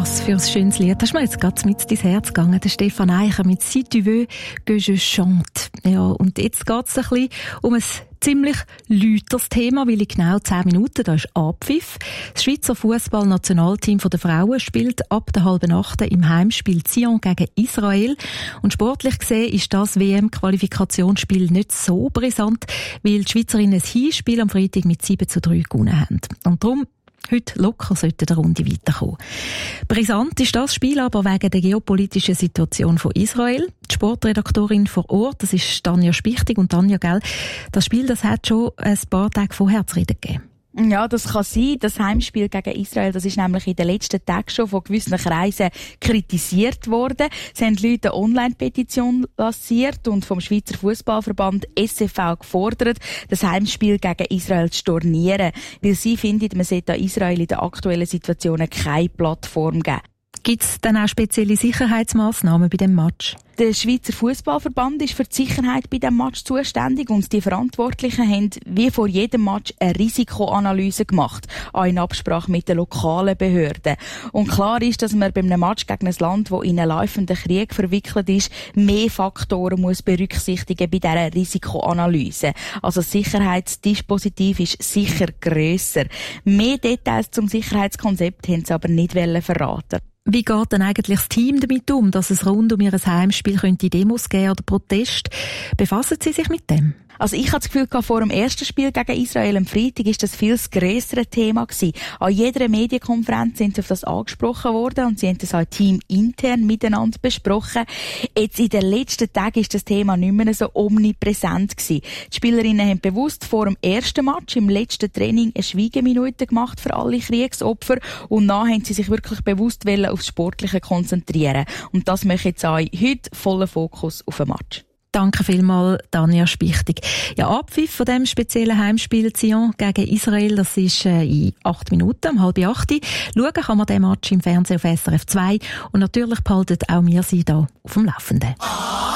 Was für ein schönes Lied. Das ist mir jetzt gerade mit ins Herz gegangen. Der Stefan Eicher mit «Si tu veux que je chante». Ja, und jetzt geht es ein bisschen um ein ziemlich lauteres Thema, weil in genau 10 Minuten, da ist Abpfiff. Das Schweizer Fußball-Nationalteam der Frauen spielt ab der 7:30 im Heimspiel Sion gegen Israel. Und sportlich gesehen ist das WM-Qualifikationsspiel nicht so brisant, weil die Schweizerinnen ein Hinspiel am Freitag mit 7:3 gewonnen haben. Und darum heute locker sollte der Runde weiterkommen. Brisant ist das Spiel aber wegen der geopolitischen Situation von Israel. Die Sportredaktorin vor Ort, das ist Tanja Spichtig. Und Tanja, gell, das Spiel, das hat schon ein paar Tage vorher zu reden gegeben. Ja, das kann sein. Das Heimspiel gegen Israel, das ist nämlich in den letzten Tagen schon von gewissen Kreisen kritisiert worden. Es haben Leute eine Online-Petition lanciert und vom Schweizer Fußballverband SFV gefordert, das Heimspiel gegen Israel zu stornieren, weil sie findet, man sollte Israel in der aktuellen Situation keine Plattform geben. Gibt es dann auch spezielle Sicherheitsmaßnahmen bei dem Match? Der Schweizer Fußballverband ist für die Sicherheit bei diesem Match zuständig und die Verantwortlichen haben wie vor jedem Match eine Risikoanalyse gemacht, auch in Absprache mit den lokalen Behörden. Und klar ist, dass man bei einem Match gegen ein Land, das in einen laufenden Krieg verwickelt ist, mehr Faktoren muss berücksichtigen bei dieser Risikoanalyse. Also das Sicherheitsdispositiv ist sicher grösser. Mehr Details zum Sicherheitskonzept haben sie aber nicht verraten. Wie geht denn eigentlich das Team damit um, dass es rund um ihr Heimspiel könnte Demos geben oder Protest? Befassen Sie sich mit dem? Also ich habe das Gefühl, vor dem ersten Spiel gegen Israel am Freitag ist das viel grössere Thema gewesen. An jeder Medienkonferenz sind sie auf das angesprochen worden und sie haben das auch teamintern miteinander besprochen. Jetzt in den letzten Tagen ist das Thema nicht mehr so omnipräsent gewesen. Die Spielerinnen haben bewusst vor dem ersten Match im letzten Training eine Schweigeminute gemacht für alle Kriegsopfer und dann haben sie sich wirklich bewusst aufs Sportliche konzentrieren. Und das mache ich jetzt auch heute voller Fokus auf den Match. Danke vielmals, Tanja Spichtig. Ja, Abpfiff von dem speziellen Heimspiel Sion gegen Israel, das ist in 8 Minuten, um 7:30. Schauen kann man den Match im Fernsehen auf SRF 2 und natürlich behalten auch wir Sie da auf dem Laufenden.